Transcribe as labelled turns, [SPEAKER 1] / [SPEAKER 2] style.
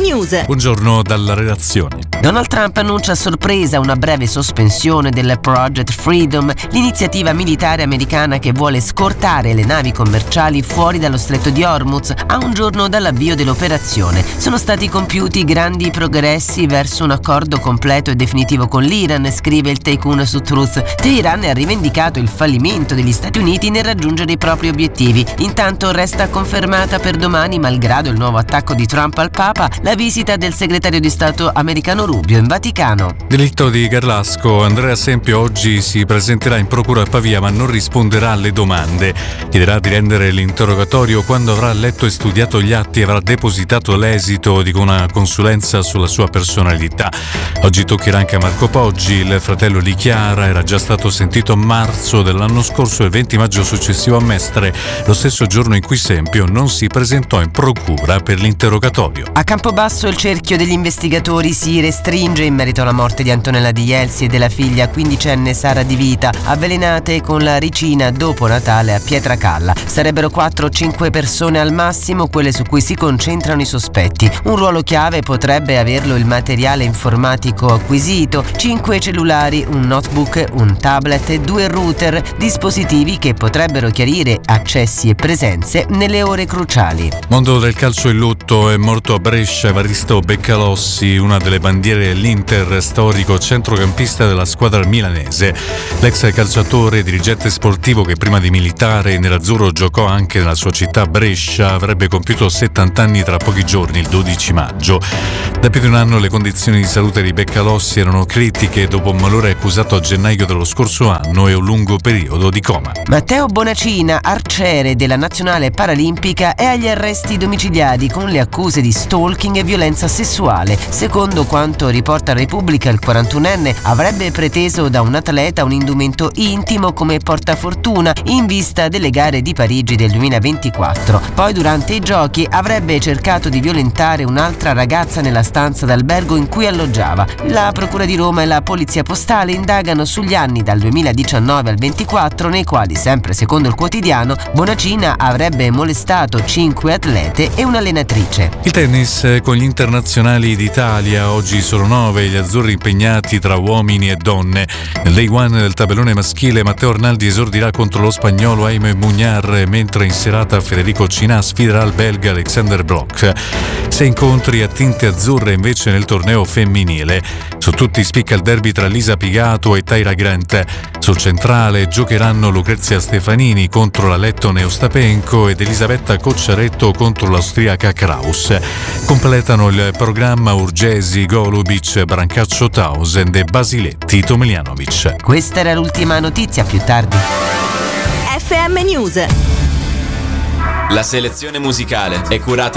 [SPEAKER 1] News.
[SPEAKER 2] Buongiorno dalla redazione.
[SPEAKER 3] Donald Trump annuncia a sorpresa una breve sospensione del Project Freedom, l'iniziativa militare americana che vuole scortare le navi commerciali fuori dallo stretto di Hormuz a un giorno dall'avvio dell'operazione. Sono stati compiuti grandi progressi verso un accordo completo e definitivo con l'Iran, scrive il Tycoon su Truth. Teheran ha rivendicato il fallimento degli Stati Uniti nel raggiungere i propri obiettivi. Intanto resta confermata per domani, malgrado il nuovo attacco di Trump al Papa, la visita del segretario di Stato americano Rubio in Vaticano.
[SPEAKER 2] Delitto di Garlasco. Andrea Sempio oggi si presenterà in procura a Pavia ma non risponderà alle domande. Chiederà di rendere l'interrogatorio quando avrà letto e studiato gli atti e avrà depositato l'esito di una consulenza sulla sua personalità. Oggi toccherà anche a Marco Poggi, il fratello di Chiara, era già stato sentito a marzo dell'anno scorso e il 20 maggio successivo a Mestre, lo stesso giorno in cui Sempio non si presentò in procura per l'interrogatorio.
[SPEAKER 3] A Campobasso il cerchio degli investigatori si restringe in merito alla morte di Antonella Di Jelsi e della figlia quindicenne Sara Di Vita, avvelenate con la ricina dopo Natale a Pietracalla. Sarebbero 4-5 persone al massimo quelle su cui si concentrano i sospetti. Un ruolo chiave potrebbe averlo il materiale informatico acquisito: 5 cellulari, un notebook, un tablet e 2 router, dispositivi che potrebbero chiarire accessi e presenze nelle ore cruciali.
[SPEAKER 2] Mondo del calcio in lutto, è morto a Brescia Evaristo Beccalossi, una delle bandiere dell'Inter, storico centrocampista della squadra milanese. L'ex calciatore e dirigente sportivo che prima di militare nell'azzurro giocò anche nella sua città Brescia avrebbe compiuto 70 anni tra pochi giorni, il 12 maggio. Da più di un anno le condizioni di salute di Beccalossi erano critiche dopo un malore accusato a gennaio dello scorso anno e un lungo periodo di coma.
[SPEAKER 3] Matteo Bonacina, arciere della nazionale paralimpica, è agli arresti domiciliari con le accuse di stalking e violenza sessuale. Secondo quanto riporta Repubblica, il 41enne avrebbe preteso da un atleta un indumento intimo come portafortuna in vista delle gare di Parigi del 2024. Poi durante i giochi avrebbe cercato di violentare un'altra ragazza nella stanza d'albergo in cui alloggiava. La Procura di Roma e la Polizia Postale indagano sugli anni dal 2019 al 24 nei quali, sempre secondo il quotidiano, Bonacina avrebbe molestato 5 atlete e un'allenatrice.
[SPEAKER 2] Il tennis con gli internazionali d'Italia, oggi sono 9 gli azzurri impegnati tra uomini e donne. Nel day one del tabellone maschile Matteo Arnaldi esordirà contro lo spagnolo Jaime Muñar, mentre in serata Federico Cinà sfiderà il belga Alexander Brock. 6 incontri a tinte azzurre invece nel torneo femminile. Su tutti spicca il derby tra Lisa Pigato e Tyra Grant. Sul centrale giocheranno Lucrezia Stefanini contro la lettone Ostapenko ed Elisabetta Cocciaretto contro l'austriaca Kraus. Completano il programma Urgesi, Golubic, Brancaccio Tausen e Basiletti Tomljanovic.
[SPEAKER 3] Questa era l'ultima notizia, più tardi.
[SPEAKER 1] FM News.
[SPEAKER 4] La selezione musicale è curata